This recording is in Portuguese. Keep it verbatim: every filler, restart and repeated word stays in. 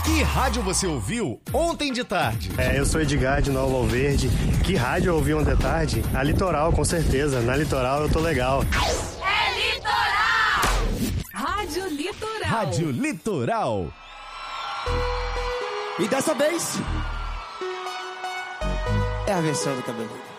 Que rádio você ouviu ontem de tarde? É, eu sou Edgar de Nova Alverde. Que rádio eu ouvi ontem de tarde? A Litoral, com certeza. Na Litoral eu tô legal. É Litoral! Rádio Litoral. Rádio Litoral. E dessa vez é a versão do cabelo.